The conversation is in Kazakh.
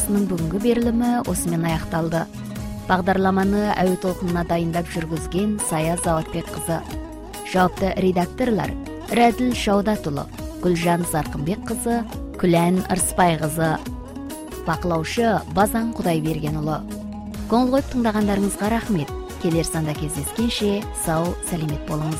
бағдарламасының бүгінгі берілімі осымен аяқталды. Бағдарламаны әуе толқынына дайындап жүргізген Сая Заватбек қызы. Жауапты редакторлар Рәділ Шаудатұлы, Гүлжан Зарқынбек қызы, Күлән Ырыспай қызы. Бақылаушы Базан Құдайбергенұлы. Көңіл қойып тыңдағандарыңызға рахмет. Келер санда кездескенше сау, сәлемет болыңыз.